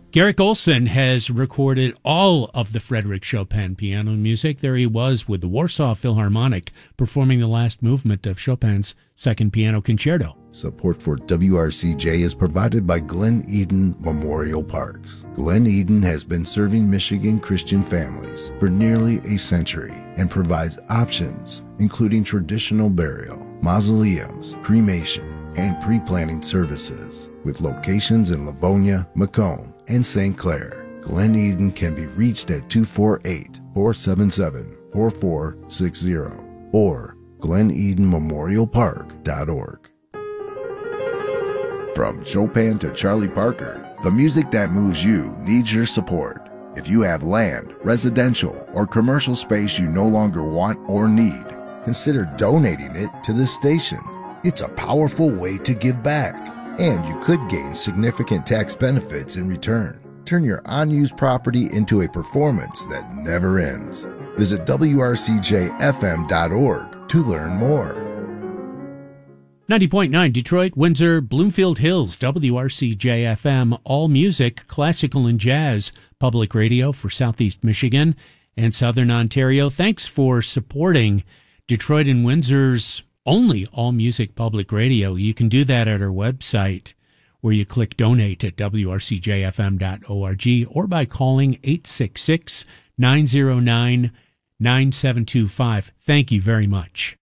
Garrick Olson has recorded all of the Frédéric Chopin piano music. There he was with the Warsaw Philharmonic performing the last movement of Chopin's Second Piano Concerto. Support for WRCJ is provided by Glen Eden Memorial Parks. Glen Eden has been serving Michigan Christian families for nearly a century and provides options including traditional burial, mausoleums, cremation, and pre-planning services with locations in Livonia, Macomb, and St. Clair. Glen Eden can be reached at 248-477-4460 or glenedenmemorialpark.org. From Chopin to Charlie Parker, the music that moves you needs your support. If you have land, residential, or commercial space you no longer want or need, consider donating it to this station. It's a powerful way to give back, and you could gain significant tax benefits in return. Turn your unused property into a performance that never ends. Visit WRCJFM.org to learn more. 90.9 Detroit, Windsor, Bloomfield Hills, WRCJ-FM, all music, classical and jazz, public radio for Southeast Michigan and Southern Ontario. Thanks for supporting Detroit and Windsor's only all-music public radio. You can do that at our website where you click donate at wrcjfm.org or by calling 866-909-9725. Thank you very much.